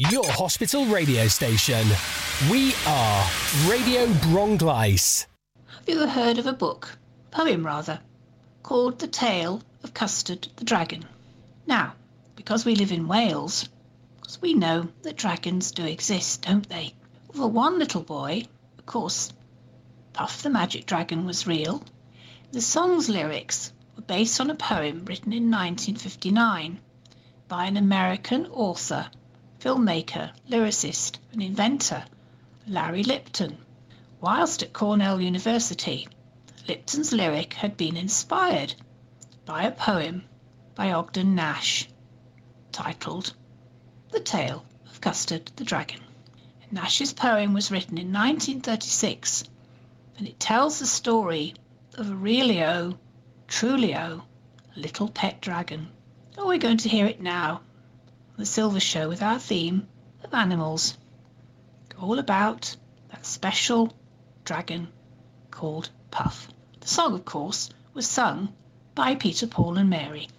Your hospital radio station. We are Radio Bronglais. Have you ever heard of a book, poem rather, called The Tale of Custard the Dragon? Now, because we live in Wales, we know that dragons do exist, don't they? For one little boy, of course, Puff the Magic Dragon was real. The song's lyrics were based on a poem written in 1959 by an American author, filmmaker, lyricist and inventor, Larry Lipton. Whilst at Cornell University, Lipton's lyric had been inspired by a poem by Ogden Nash titled The Tale of Custard the Dragon. Nash's poem was written in 1936 and it tells the story of a really-o, truly-o, little pet dragon. Oh, we're going to hear it now. The Silver Show with our theme of animals. All about that special dragon called Puff. The song, of course, was sung by Peter, Paul and Mary.